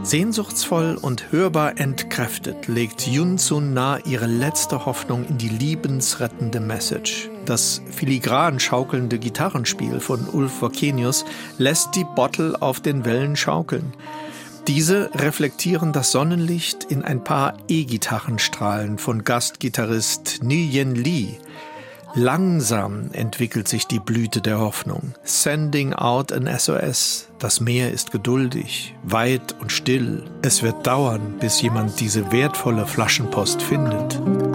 Sehnsuchtsvoll und hörbar entkräftet legt Yun Sun Na ihre letzte Hoffnung in die liebensrettende Message. Das filigran schaukelnde Gitarrenspiel von Ulf Wakenius lässt die Bottle auf den Wellen schaukeln. Diese reflektieren das Sonnenlicht in ein paar E-Gitarrenstrahlen von Gastgitarrist Nguyen Lee. Langsam entwickelt sich die Blüte der Hoffnung. Sending out an SOS. Das Meer ist geduldig, weit und still. Es wird dauern, bis jemand diese wertvolle Flaschenpost findet.